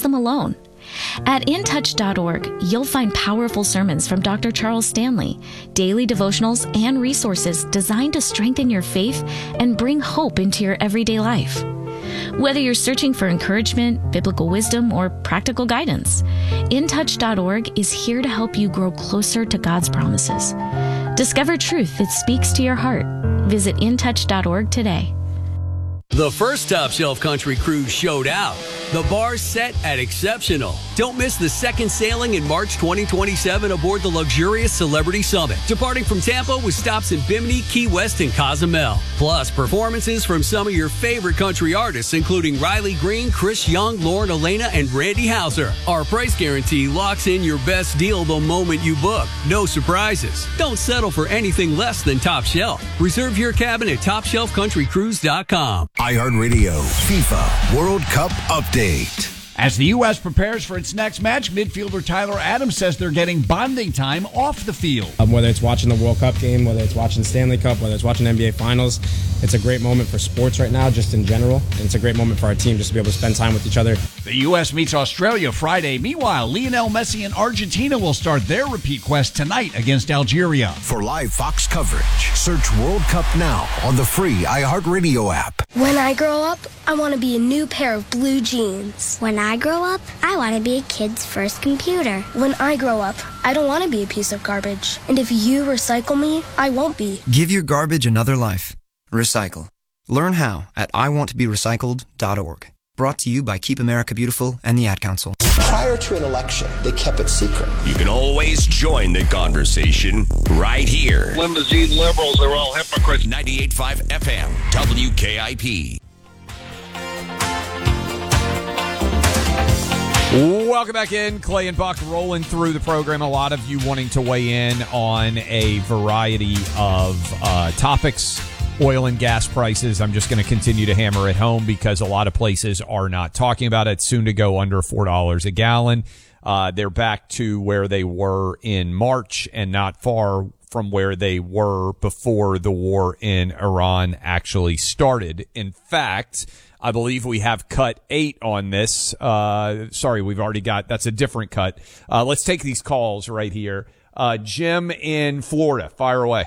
trust them alone. At intouch.org, you'll find powerful sermons from Dr. Charles Stanley, daily devotionals, and resources designed to strengthen your faith and bring hope into your everyday life. Whether you're searching for encouragement, biblical wisdom, or practical guidance, intouch.org is here to help you grow closer to God's promises. Discover truth that speaks to your heart. Visit intouch.org today. The first Top Shelf Country Cruise showed out. The bar's set at exceptional. Don't miss the second sailing in March 2027 aboard the luxurious Celebrity Summit, departing from Tampa with stops in Bimini, Key West, and Cozumel. Plus, performances from some of your favorite country artists, including Riley Green, Chris Young, Lauren Elena, and Randy Houser. Our price guarantee locks in your best deal the moment you book. No surprises. Don't settle for anything less than Top Shelf. Reserve your cabin at TopShelfCountryCruise.com. iHeartRadio FIFA World Cup Update. As the U.S. prepares for its next match, midfielder Tyler Adams says they're getting bonding time off the field. Whether it's watching the World Cup game, whether it's watching Stanley Cup, whether it's watching NBA Finals, it's a great moment for sports right now, just in general. And it's a great moment for our team just to be able to spend time with each other. The U.S. meets Australia Friday. Meanwhile, Lionel Messi and Argentina will start their repeat quest tonight against Algeria. For live Fox coverage, search World Cup now on the free iHeartRadio app. When I grow up, I want to be a new pair of blue jeans. When I grow up, I want to be a kid's first computer. When I grow up, I don't want to be a piece of garbage. And if you recycle me, I won't be. Give your garbage another life. Recycle. Learn how at iwanttoberecycled.org. Brought to you by Keep America Beautiful and the Ad Council. Prior to an election, they kept it secret. You can always join the conversation right here. Limousine liberals are all hypocrites. 98.5 FM, WKIP. Welcome back in. Clay and Buck rolling through the program. A lot of you wanting to weigh in on a variety of topics. Oil and gas prices. I'm just going to continue to hammer it home because a lot of places are not talking about it. Soon to go under $4 a gallon. They're back to where they were in March and not far from where they were before the war in Iran actually started. In fact, I believe we have cut 8 on this. Sorry, we've already got, that's a different cut. Let's take these calls right here. Jim in Florida, fire away.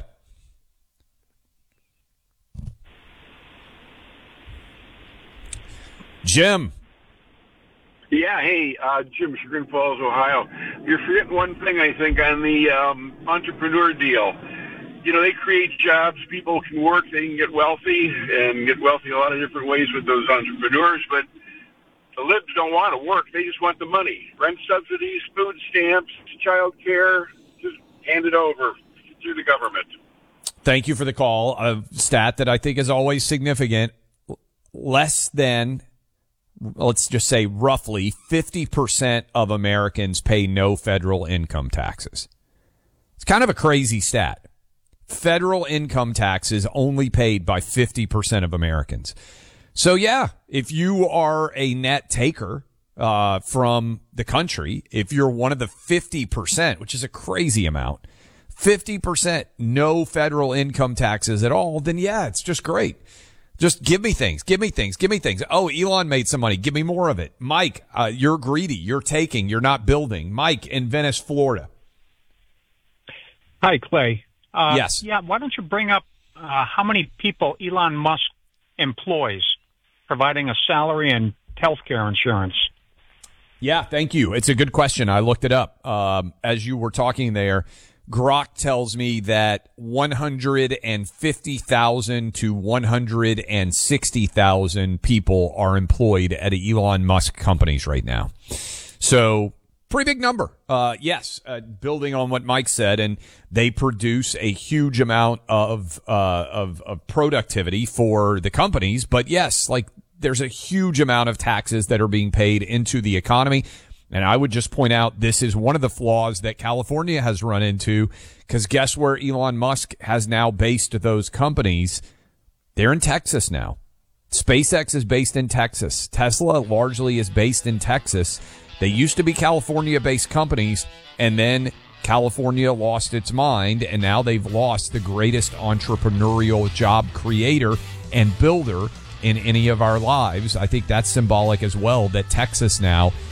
Jim. Yeah, hey, Jim, Chagrin Falls, Ohio. You're forgetting one thing, I think, on the entrepreneur deal. You know, they create jobs, people can work, they can get wealthy, and get wealthy a lot of different ways with those entrepreneurs, but the libs don't want to work, they just want the money. Rent subsidies, food stamps, child care, just hand it over through the government. Thank you for the call. A stat that I think is always significant. Less than, let's just say roughly 50% of Americans pay no federal income taxes. It's kind of a crazy stat. Federal income taxes only paid by 50% of Americans. So yeah, if you are a net taker from the country, if you're one of the 50%, which is a crazy amount, 50% no federal income taxes at all, then yeah, it's just great. Just give me things, give me things, give me things. Oh, Elon made some money. Give me more of it. Mike, you're greedy. You're taking. You're not building. Mike in Venice, Florida. Hi, Clay. Yes. Yeah, why don't you bring up how many people Elon Musk employs, providing a salary and health care insurance? Yeah, thank you. It's a good question. I looked it up. As you were talking there, Grok tells me that 150,000 to 160,000 people are employed at Elon Musk companies right now. So pretty big number. Yes, building on what Mike said, and they produce a huge amount of productivity for the companies. But yes, like there's a huge amount of taxes that are being paid into the economy. And I would just point out this is one of the flaws that California has run into, because guess where Elon Musk has now based those companies? They're in Texas now. SpaceX is based in Texas. Tesla largely is based in Texas. They used to be California-based companies, and then California lost its mind, and now they've lost the greatest entrepreneurial job creator and builder in any of our lives. I think that's symbolic as well, that Texas now